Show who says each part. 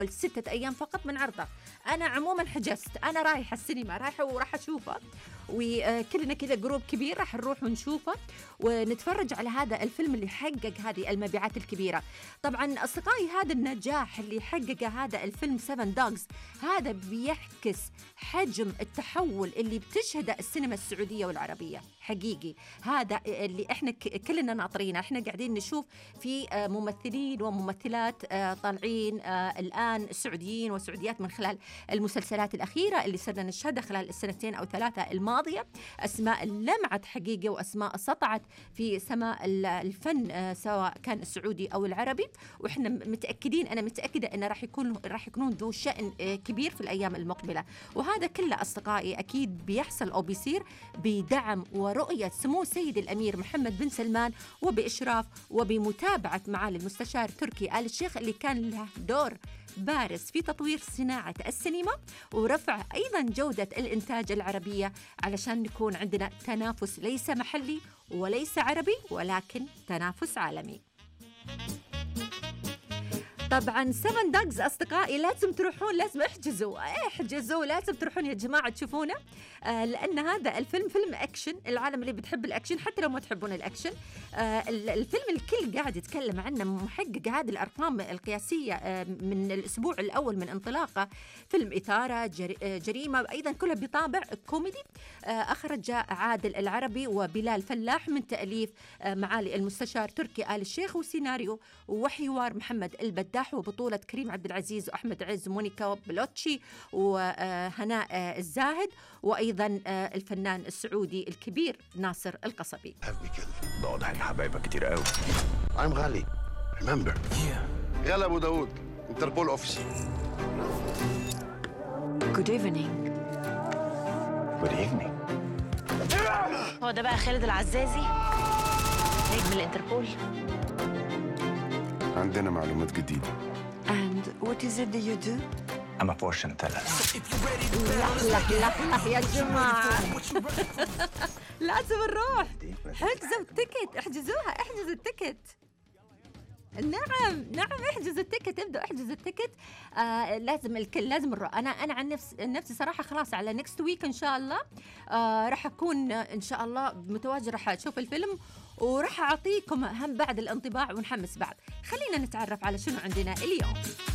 Speaker 1: 6 أيام فقط من عرضه. أنا عموما حجزت، أنا رايحة السينما، رايحة وراح أشوفه، وكلنا كذا جروب كبير راح نروح ونشوفه ونتفرج على هذا الفيلم اللي حقق هذه المبيعات الكبيرة. طبعا أصدقائي هذا النجاح اللي حقق هذا الفيلم 7 دوغز هذا بيعكس حجم التحول اللي بتشهده السينما السعودية والعربية حقيقي. هذا اللي احنا كلنا ناطرينه، احنا قاعدين نشوف في ممثلين وممثلات طالعين الآن سعوديين وسعوديات من خلال المسلسلات الأخيرة اللي صرنا نشهدها خلال السنتين أو 3 الماضية. أسماء لمعت حقيقة وأسماء سطعت في سماء الفن سواء كان السعودي أو العربي، وإحنا متأكدين، أنا متأكدة أنه راح يكونون ذو شأن كبير في الأيام المقبلة. وهذا كله أصدقائي أكيد بيحصل أو بيصير بدعم ورؤية سمو سيد الأمير محمد بن سلمان، وبإشراف وبمتابعة معالي المستشار تركي آل الشيخ اللي كان له دور بارز في تطوير صناعة السينما ورفع أيضا جودة الإنتاج العربية، علشان نكون عندنا تنافس ليس محلي وليس عربي ولكن تنافس عالمي. طبعا 7 دوغز أصدقائي لازم تروحون، لازم احجزوا لازم تروحون يا جماعة تشوفونه، لأن هذا الفيلم فيلم أكشن. العالم اللي بتحب الأكشن حتى لو ما تحبون الأكشن، الفيلم الكل قاعد يتكلم عنه، محقق هذه الأرقام القياسية من الأسبوع الأول من انطلاقه. فيلم إثارة جريمة أيضا كلها بطابع كوميدي. أخرج عادل العربي وبلال فلاح من تأليف معالي المستشار تركي آل الشيخ، وسيناريو وحوار محمد البداح، وبطولة كريم عبد العزيز وأحمد عز ومونيكا بلوتشي وهناء الزاهد، وأيضا الفنان السعودي الكبير ناصر القصبي.
Speaker 2: بقعد حق حبايبك كتير قوي.
Speaker 3: I'm غالي. Remember. غالي أبو داود، انتربول أوفيسر.
Speaker 4: Good evening.
Speaker 2: Good evening.
Speaker 4: هو ده بقى خالد العزازي نجم الانتربول.
Speaker 2: عندنا معلومات جديدة.
Speaker 4: And what is it that you do?
Speaker 2: I'm a fortune teller.
Speaker 1: لا يا جماعة لازم نروح. حجزوا التيكت، احجزوا التيكت. نعم احجزوا التيكت، ابدأوا احجزوا التيكت. لازم الكل لازم نروح. انا عن نفسي صراحة خلاص على نيكست ويك ان شاء الله راح اكون ان شاء الله متواجد، راح اشوف الفيلم وراح اعطيكم هم بعد الانطباع ونحمس بعد. خلينا نتعرف على شنو عندنا اليوم.